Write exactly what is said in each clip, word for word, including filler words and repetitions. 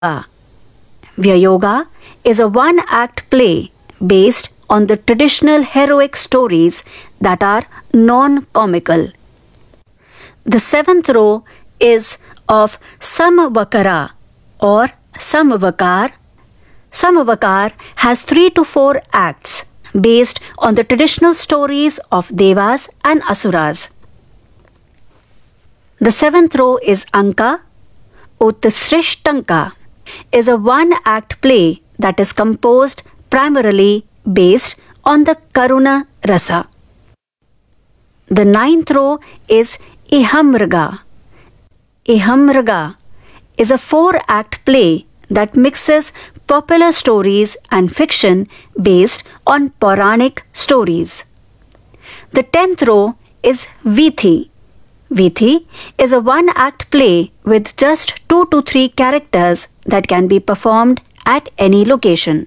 Vyayoga is a one-act play based on the traditional heroic stories that are non-comical. The seventh row is of Samvakara or Samvakar. Samvakar has three to four acts based on the traditional stories of Devas and Asuras. The seventh row is Anka. Utsrishtanka is a one-act play that is composed primarily based on the Karuna Rasa. The ninth row is Ihamraga. Ihamraga is a four-act play that mixes popular stories and fiction based on Puranic stories. The tenth row is Vithi. Vithi is a one-act play with just two to three characters that can be performed at any location.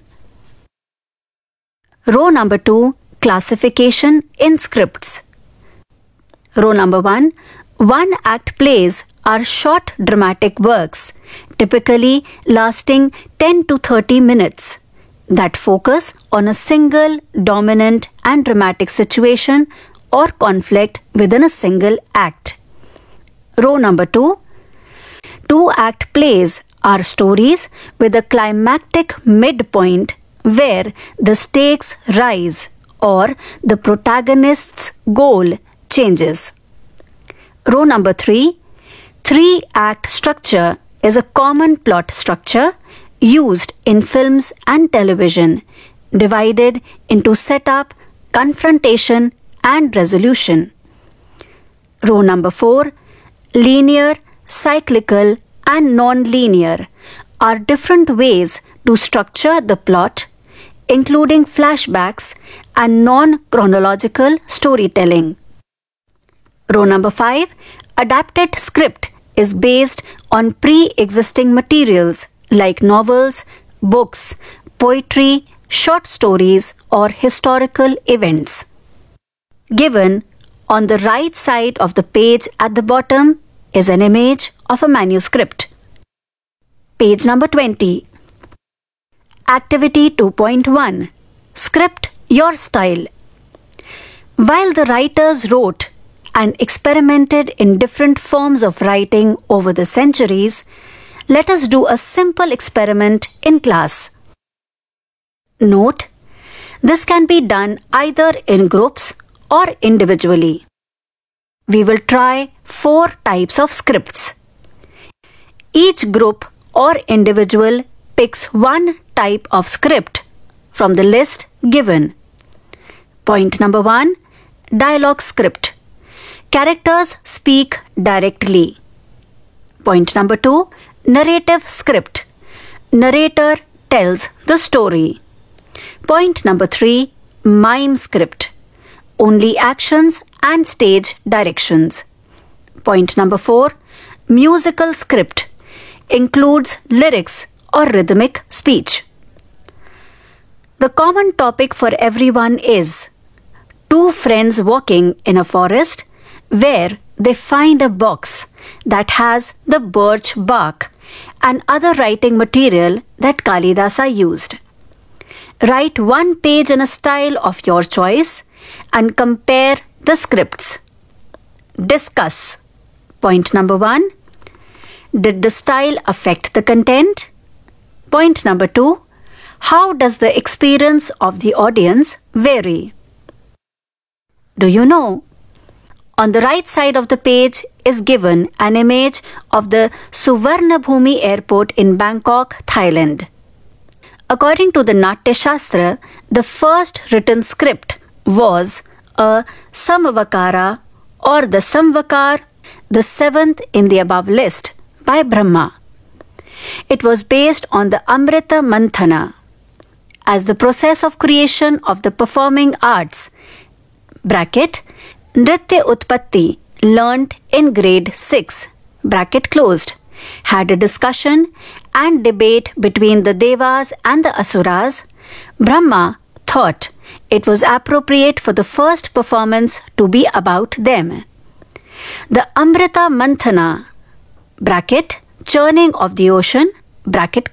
Row number two, classification in scripts. Row number one, one-act plays are short dramatic works, typically lasting ten to thirty minutes, that focus on a single dominant and dramatic situation or conflict within a single act. Row number two, two-act plays are stories with a climactic midpoint where the stakes rise or the protagonist's goal changes. Row number three, three-act structure is a common plot structure used in films and television, divided into setup, confrontation, and resolution. Row number four, linear, cyclical, and non-linear are different ways to structure the plot, including flashbacks and non-chronological storytelling. Row number five, adapted script is based on pre-existing materials like novels, books, poetry, short stories, or historical events. Given on the right side of the page at the bottom is an image of a manuscript. Page number twenty. Activity two point one. Script your style. While the writers wrote and experimented in different forms of writing over the centuries, let us do a simple experiment in class. Note, this can be done either in groups or individually. We will try four types of scripts. Each group or individual picks one type of script from the list given. Point number one, dialogue script. Characters speak directly. Point number two, narrative script. Narrator tells the story. Point number three, mime script. Only actions and stage directions. Point number four, musical script. Includes lyrics or rhythmic speech. The common topic for everyone is two friends walking in a forest where they find a box that has the birch bark and other writing material that Kalidasa used. Write one page in a style of your choice and compare the scripts. Discuss. Point number one, did the style affect the content? Point number two, how does the experience of the audience vary? Do you know? On the right side of the page is given an image of the Suvarnabhumi airport in Bangkok, Thailand. According to the Natya Shastra, the first written script was a Samvakara or the Samvakar, the seventh in the above list, by Brahma. It was based on the Amrita Manthana as the process of creation of the performing arts, bracket, Nritya Utpatti, learnt in grade six, bracket closed, had a discussion and debate between the Devas and the Asuras. Brahma thought it was appropriate for the first performance to be about them. The Amrita Manthana, bracket, churning of the ocean, bracket